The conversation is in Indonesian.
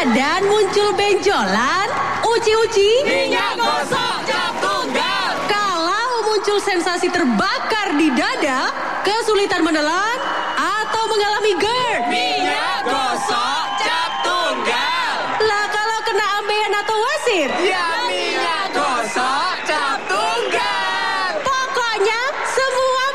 badan muncul benjolan, uci-uci, minyak gosok cap tunggal. kalau muncul sensasi terbakar di dada, kesulitan menelan, atau mengalami GERD, Minyak gosok cap tunggal. lah kalau kena ambeien atau wasir, Ya minyak gosok